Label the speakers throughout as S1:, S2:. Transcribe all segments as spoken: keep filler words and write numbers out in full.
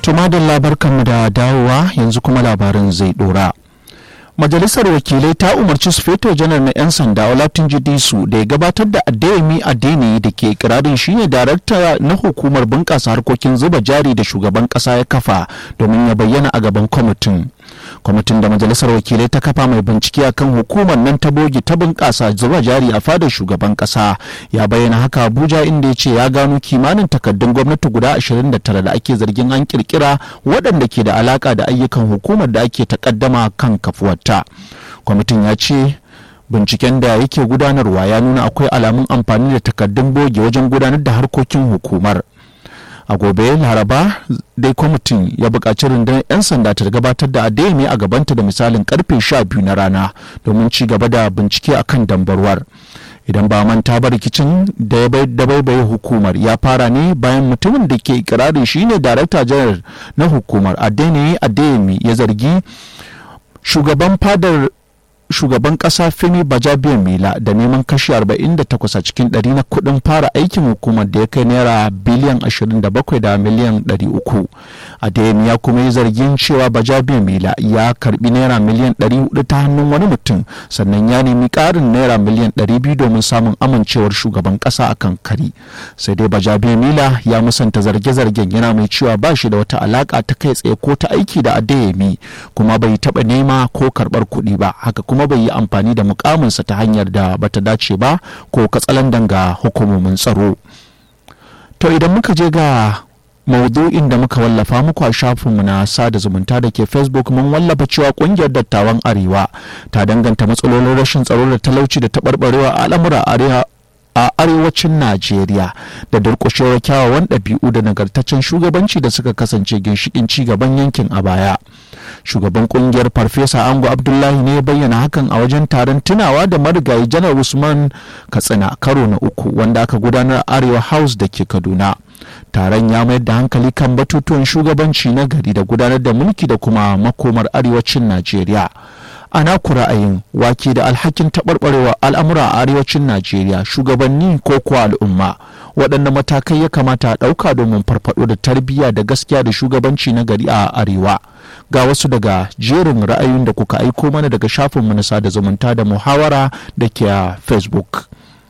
S1: Tumadin barkanmu da dawowa yanzu kuma labarin zai dora. Majalisar wakilai ta umarci Sufeto Janar na 'yan sanda Olatunji Disu da ya gabatar da Adeyemi Adeniyi da ke ikirarin shine darakta na hukumar bunƙasa harkokin zuba jari da shugaban ƙasa ya kafa domin ya bayyana a gaban kwamitin. Kwamitin da majalisar wakilai ta kafa mai bincike akan hukumar nan ta bogi ta bunƙasa zuba jari a fadar shugaban ƙasa ya bayyana haka Abuja, inda ya ce ya gano kimanin takardun gwamnati guda ashirin da tara da ake zargin an kirkira waɗanda ke da alaka da ayyukan hukumar da ake takaddama kan kafuwarta. Kwamitin ya ce binciken da yake gudanarwa ya nuna akwai alamun amfani da takardun bogi wajen gudanar da harkokin hukumar. A gobe Laraba dai kwamitin ya buƙaci rundunar 'yan sanda ta gabatar da Adeyemi a gabanta da misalin karfe sha biyu na rana domin ci gaba da bincike akan dambarwar. Idan ba manta ba, rikicin da ya baibaye hukumar ya fara ne bayan mutumin da ke ikirarin shine darakta janar na hukumar Adeniyi Adeyemi ya zargi shugaban fadar shugaban kasa Femi Bajabiamila da neman kashi arba'in da takwas a cikin ɗari na kuɗin fara aikin hukumar da ya kai naira biliyan ashirin da bakwai da miliyan ɗari uku. Adeyemi ya kuma yi zargin cewa Bajabiamila ya karbi naira miliyan ɗari hudu ta hannun wani mutum, sannan ya nemi ƙarin naira miliyan ɗari biyu domin samun amincewar shugaban kasa akan kari. Sai dai Bajabiamila ya musanta zarge-zargen, yana mai cewa ba shi da wata alaka ta kai tsaye ko ta aiki da Adeyemi, kuma bai taɓa nema ko karɓar kuɗi ba, haka kuma kuma bai yi amfani da mukaminsa ta hanyar da bata dace ba ko katsalandan ga hukumomin tsaro. To idan muka je ga maudu'in da muka wallafa muku a shafinmu na sada zumunta da ke Facebook, mun wallafa cewa kungiyar dattawan Arewa ta danganta matsalolin rashin tsaro da talauci da taɓarɓarewa al'amura arewa a arewacin Najeriya da durƙushewar kyawawan ɗabi'u da nagartaccen shugabanci da suka kasance ginshiƙin ci gaban yankin a baya. Shugaban kungiyar Farfesa Ango Abdullahi ne ya bayyana hakan a wajen taron tunawa da marigayi Janar Usman Katsina karo na uku wanda aka gudanar a Arewa House da ke Kaduna. Taron ya mayar da hankali kan batutuwan shugabanci na gari da gudanar da mulki da kuma makomar arewacin Najeriya. Ana ku ra'ayin wake da alhakin taɓarɓarewa al'amura a arewacin Najeriya, shugabanni ko kuwa al'umma? Waɗanne matakai ya kamata a ɗauka domin farfaɗo da tarbiyya da gaskiya da shugabanci na gari a arewa? Ga wasu daga jerin ra'ayoyin da kuka aiko mana daga shafinmu na sada zumunta da muhawara da ke a Facebook.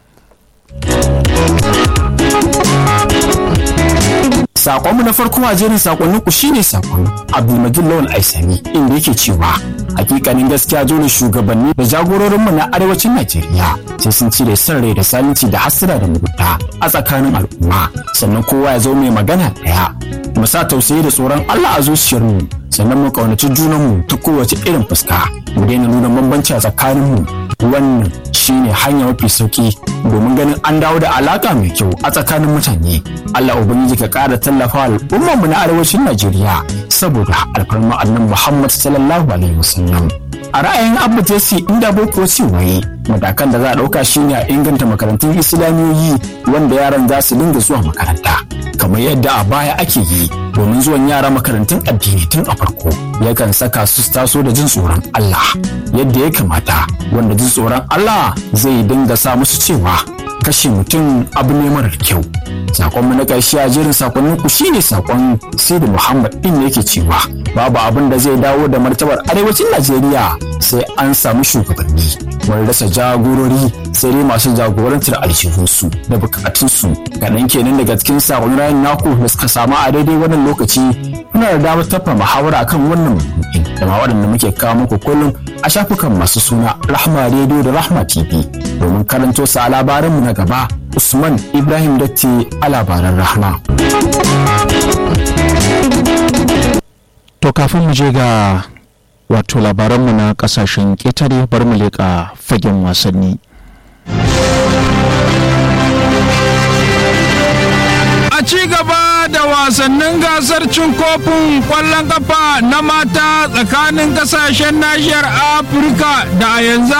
S2: Sakonmu na farko a jerin sakonnin ku shine sakon Abdulmajid Lawan Aisami, inda yake cewa hakikanin gaskiya dole shugabanni da jagororinmu na arewacin Najeriya sai sun cire son rai da salinci da hasira da mugunta a tsakanin al'umma, sannan kowa ya zo mai magana daya. Mu sa tausayi da tsoron Allah a zuciyarmu, sannan mu kaunaci junanmu ta kowace irin fuska, mu daina nuna bambanci a tsakaninmu. Wannan shine hanya mafi sauki domin ganin an dawo da alaka mai kyau a tsakanin mutane. Allah ubangiji ka ƙara tallafa al'ummar mu na arewacin Najeriya saboda alfarma annabi Muhammad sallallahu alaihi wasallam. A ra'ayin Abba Jesse inda boko waye matakan da za a ɗauka shine a inganta makarantun islamiyoyi wanda yaran za su dinga zuwa makaranta kamar yadda a baya ake yi, domin zuwan yara makarantun addini tun a farko yakan saka su taso da jin tsoron Allah yadda ya kamata, wanda jin tsoron Allah zai dinga sa musu cewa kashe mutum abu ne marar kyau. Sakonmu na ƙarshe a jerin sakonnin ku shine sakon Sidi Muhammad din yake cewa babu abin da zai dawo da martabar arewacin Najeriya sai an samu shugabanni. Wani rasa jagorori sai dai masu jagorantar aljihunsu da bukatunsu. Kaɗan kenan daga cikin sakonnin rayun naku da suka samu a daidai wannan lokaci. Muna da damar tafa muhawara akan wannan maudu'in da ma waɗanda muke kawo muku kullum a shafukan masu suna Rahma Radio da Rahma T V domin karanto su a labaranmu na gaba. Usman Ibrahim Datti a labaran Rahma.
S1: To kafin mu je ga wato labaranmu na kasashen ƙetare, bar mu leƙa fagen wasanni.
S3: A ci gaba da wasannin gasar cin kofin ƙwallon ƙafa na mata tsakanin ƙasashen nahiyar Afirka da a yanzu